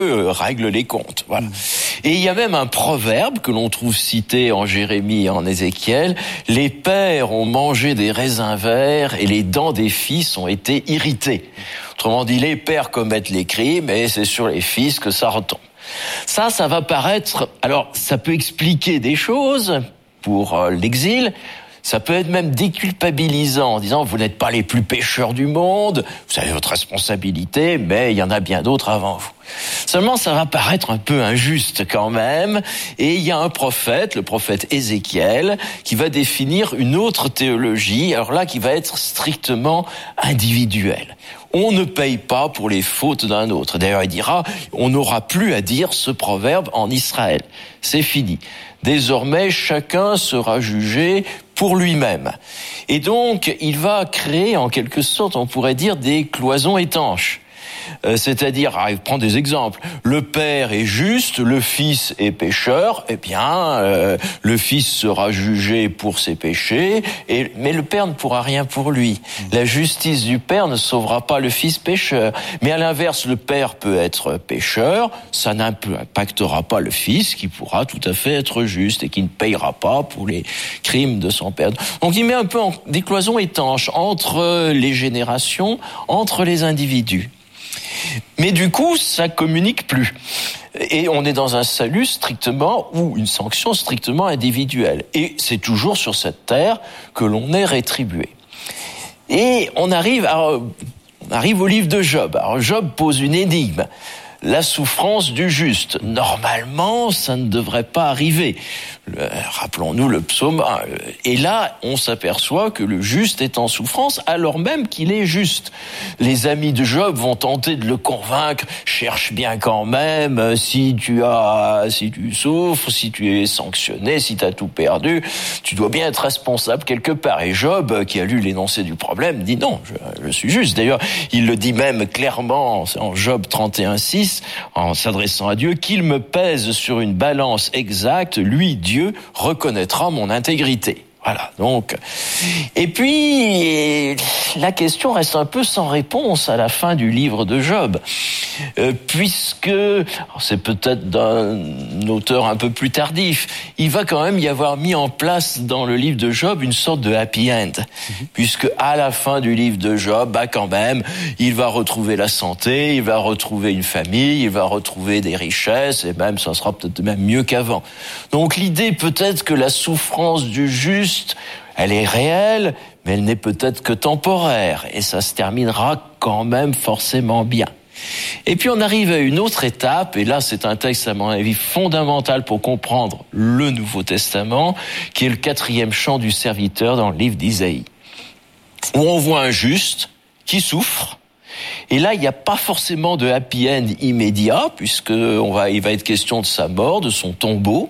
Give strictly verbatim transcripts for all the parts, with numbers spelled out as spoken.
règle les comptes. Voilà. Et il y a même un proverbe que l'on trouve cité en Jérémie et en Ézéchiel. Les pères ont mangé des raisins verts et les dents des fils ont été irritées. Autrement dit, les pères commettent les crimes et c'est sur les fils que ça retombe. Ça, ça va paraître... Alors, ça peut expliquer des choses pour euh, l'exil. Ça peut être même déculpabilisant en disant « Vous n'êtes pas les plus pécheurs du monde, vous avez votre responsabilité, mais il y en a bien d'autres avant vous. » Seulement, ça va paraître un peu injuste quand même. Et il y a un prophète, le prophète Ézéchiel, qui va définir une autre théologie, alors là, qui va être strictement individuelle. On ne paye pas pour les fautes d'un autre. D'ailleurs, il dira, on n'aura plus à dire ce proverbe en Israël. C'est fini. Désormais, chacun sera jugé pour lui-même. Et donc, il va créer, en quelque sorte, on pourrait dire, des cloisons étanches. Euh, c'est-à-dire, ah, prends des exemples. Le père est juste, le fils est pécheur. Eh bien, euh, le fils sera jugé pour ses péchés, et, mais le père ne pourra rien pour lui. La justice du père ne sauvera pas le fils pécheur. Mais à l'inverse, le père peut être pécheur, ça n'impactera pas le fils qui pourra tout à fait être juste et qui ne payera pas pour les crimes de son père. Donc, il met un peu en, des cloisons étanches entre les générations, entre les individus. Mais du coup, ça communique plus. Et on est dans un salut strictement, ou une sanction strictement individuelle. Et c'est toujours sur cette terre que l'on est rétribué. Et on arrive, à, on arrive au livre de Job. Alors Job pose une énigme. La souffrance du juste. Normalement, ça ne devrait pas arriver. Le, rappelons-nous le psaume un. Et là, on s'aperçoit que le juste est en souffrance alors même qu'il est juste. Les amis de Job vont tenter de le convaincre. Cherche bien quand même, si tu as, si tu souffres, si tu es sanctionné, si tu as tout perdu, tu dois bien être responsable quelque part. Et Job, qui a lu l'énoncé du problème, dit non, je, je suis juste. D'ailleurs, il le dit même clairement en Job trente et un six, en s'adressant à Dieu, qu'il me pèse sur une balance exacte, lui, Dieu, reconnaîtra mon intégrité. Voilà, donc. Et puis, la question reste un peu sans réponse à la fin du livre de Job, euh, puisque, c'est peut-être d'un auteur un peu plus tardif, il va quand même y avoir mis en place dans le livre de Job une sorte de happy end, mmh. puisque à la fin du livre de Job, bah quand même, il va retrouver la santé, il va retrouver une famille, il va retrouver des richesses, et même, ça sera peut-être même mieux qu'avant. Donc l'idée peut-être que la souffrance du juste, elle est réelle, mais elle n'est peut-être que temporaire, et ça se terminera quand même forcément bien. Et puis on arrive à une autre étape, et là c'est un texte à mon avis fondamental pour comprendre le Nouveau Testament, qui est le quatrième chant du serviteur dans le livre d'Isaïe, où on voit un juste qui souffre. Et là, il n'y a pas forcément de happy end immédiat, puisque on va, il va être question de sa mort, de son tombeau.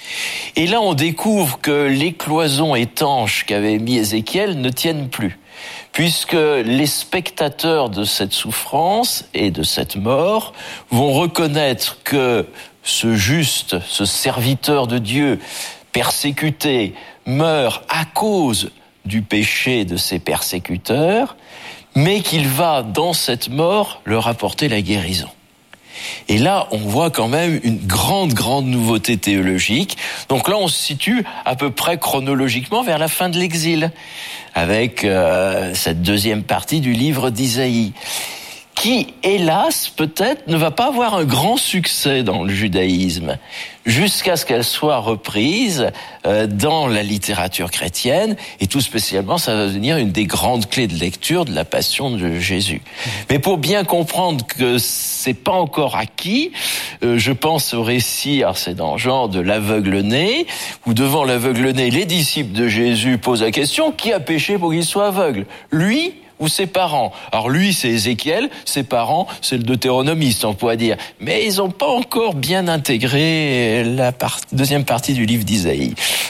Et là, on découvre que les cloisons étanches qu'avait mis Ézéchiel ne tiennent plus, puisque les spectateurs de cette souffrance et de cette mort vont reconnaître que ce juste, ce serviteur de Dieu, persécuté, meurt à cause du péché de ses persécuteurs, mais qu'il va, dans cette mort, leur apporter la guérison. Et là, on voit quand même une grande, grande nouveauté théologique. Donc là, on se situe à peu près chronologiquement vers la fin de l'exil, avec euh, cette deuxième partie du livre d'Isaïe, qui, hélas, peut-être ne va pas avoir un grand succès dans le judaïsme, jusqu'à ce qu'elle soit reprise euh, dans la littérature chrétienne, et tout spécialement, ça va devenir une des grandes clés de lecture de la Passion de Jésus. Mais pour bien comprendre que c'est pas encore acquis, euh, je pense au récit, alors c'est dans le genre de l'aveugle-né, où devant l'aveugle-né, les disciples de Jésus posent la question, qui a péché pour qu'il soit aveugle ? Lui ou ses parents. Alors lui, c'est Ézéchiel, ses parents, c'est le deutéronomiste, on pourrait dire. Mais ils n'ont pas encore bien intégré la part... deuxième partie du livre d'Isaïe.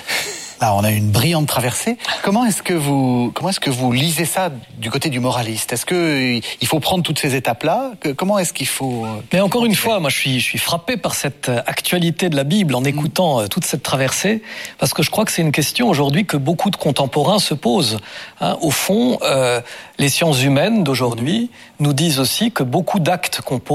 Là, on a une brillante traversée. Comment est-ce que vous, comment est-ce que vous lisez ça du côté du moraliste ? Est-ce que il faut prendre toutes ces étapes-là ? Comment est-ce qu'il faut... Mais encore une fois, moi, je suis, je suis frappé par cette actualité de la Bible en écoutant mmh. toute cette traversée, parce que je crois que c'est une question aujourd'hui que beaucoup de contemporains se posent. Hein, au fond, euh, les sciences humaines d'aujourd'hui nous disent aussi que beaucoup d'actes qu'on